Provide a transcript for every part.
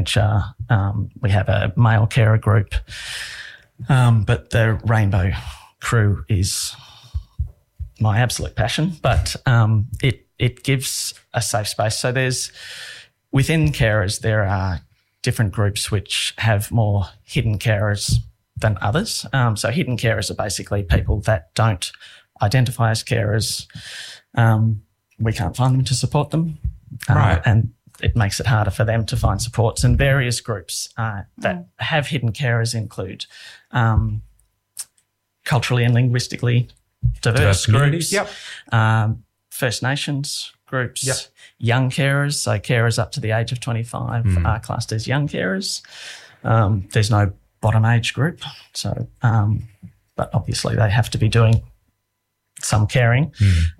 We have a male carer group, but the Rainbow Crew is my absolute passion. But it gives a safe space. So within carers, there are different groups which have more hidden carers than others. So hidden carers are basically people that don't identify as carers. We can't find them to support them. Right. And it makes it harder for them to find supports. And various groups that have hidden carers include culturally and linguistically diverse groups, First Nations groups, young carers, so carers up to the age of 25 are classed as young carers. There's no bottom age group, so but obviously they have to be doing some caring.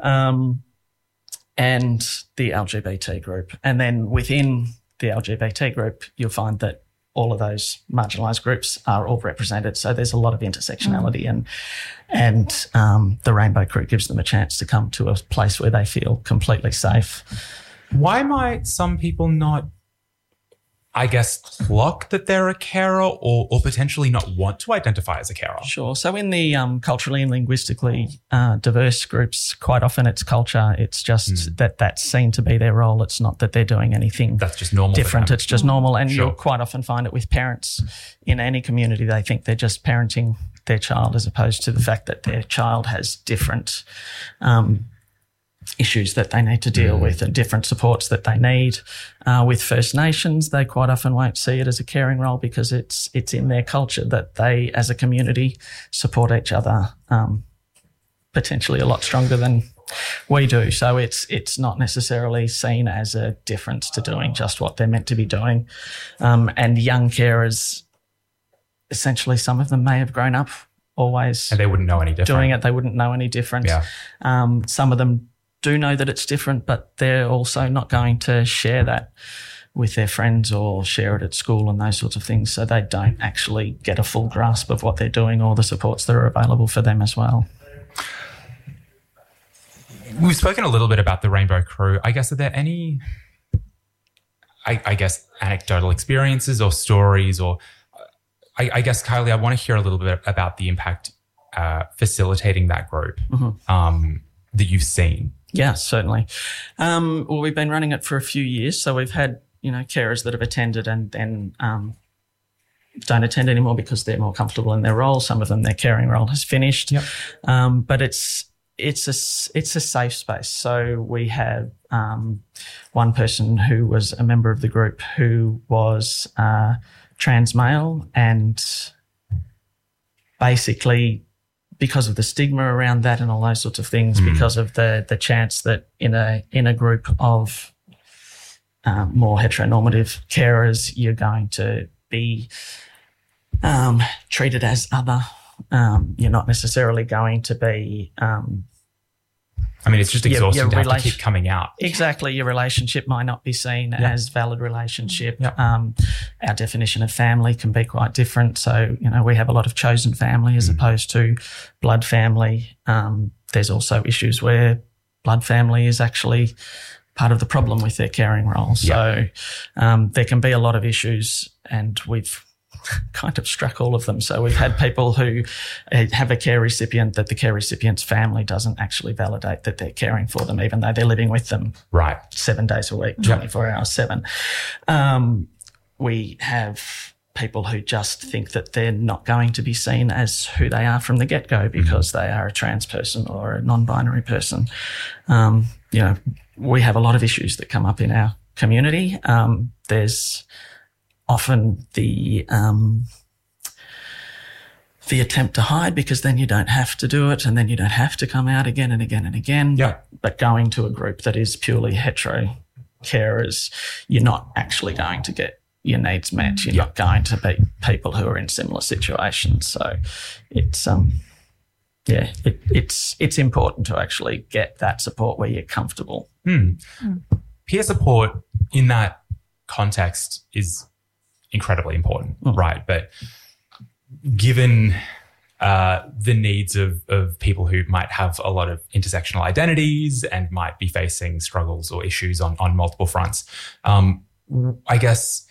And the LGBT group. And then within the LGBT group, you'll find that all of those marginalised groups are all represented. So there's a lot of intersectionality and the Rainbow Crew gives them a chance to come to a place where they feel completely safe. Why might some people not, I guess, clock that they're a carer or potentially not want to identify as a carer? Sure. So in the culturally and linguistically diverse groups, quite often it's culture. It's just that's seen to be their role. It's not that they're doing anything that's just normal different. It's just normal. And Sure. you'll quite often find it with parents in any community. They think they're just parenting their child as opposed to the fact that their child has different issues that they need to deal with and different supports that they need. With First Nations, they quite often won't see it as a caring role because it's in their culture that they, as a community, support each other potentially a lot stronger than we do. So it's not necessarily seen as a difference to doing just what they're meant to be doing. And young carers, essentially, some of them may have grown up always and they wouldn't know any different. doing it. They wouldn't know any different. Yeah. Some of them do know that it's different, but they're also not going to share that with their friends or share it at school and those sorts of things. So they don't actually get a full grasp of what they're doing or the supports that are available for them as well. We've spoken a little bit about the Rainbow Crew. I guess, are there any, I guess, anecdotal experiences or stories or, I guess, Kylie, I want to hear a little bit about the impact facilitating that group that you've seen. Yeah, certainly. Well, we've been running it for a few years, so we've had, carers that have attended and then don't attend anymore because they're more comfortable in their role. Some of them, their caring role has finished. Yep. But it's a safe space. So we have one person who was a member of the group who was trans male, and basically, because of the stigma around that and all those sorts of things, because of the chance that in a group of more heteronormative carers, you're going to be treated as other. You're not necessarily going to be. It's just exhausting to have to keep coming out. Exactly. Your relationship might not be seen as valid relationship. Yep. Our definition of family can be quite different. So, we have a lot of chosen family as opposed to blood family. There's also issues where blood family is actually part of the problem with their caring role. So there can be a lot of issues, and we've kind of struck all of them. So we've had people who have a care recipient that the care recipient's family doesn't actually validate that they're caring for them, even though they're living with them 7 days a week, 24 hours, 7. We have people who just think that they're not going to be seen as who they are from the get-go because they are a trans person or a non-binary person. We have a lot of issues that come up in our community. There's often the attempt to hide because then you don't have to do it and then you don't have to come out again and again and again. Yeah. But going to a group that is purely hetero carers, you're not actually going to get your needs met. You're not going to be people who are in similar situations. So it's it's important to actually get that support where you're comfortable. Peer support in that context is incredibly important, right? But given the needs of people who might have a lot of intersectional identities and might be facing struggles or issues on multiple fronts, I guess